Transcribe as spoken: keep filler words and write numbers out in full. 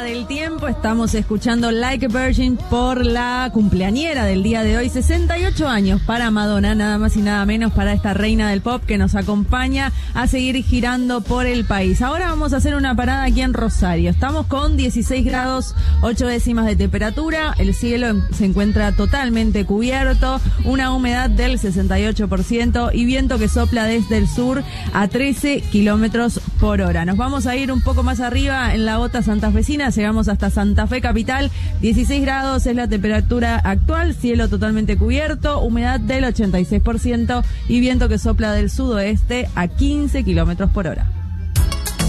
parada del tiempo. Estamos escuchando Like a Virgin por la cumpleañera del día de hoy. sesenta y ocho años para Madonna, nada más y nada menos, para esta reina del pop que nos acompaña a seguir girando por el país. Ahora vamos a hacer una parada aquí en Rosario. Estamos con dieciséis grados, ocho décimas de temperatura. El cielo se encuentra totalmente cubierto. Una humedad del sesenta y ocho por ciento y viento que sopla desde el sur a trece kilómetros por hora. Nos vamos a ir un poco más arriba en la bota santafesina, llegamos hasta Santa Fe capital, dieciséis grados es la temperatura actual, cielo totalmente cubierto, humedad del ochenta y seis por ciento y viento que sopla del sudoeste a quince kilómetros por hora.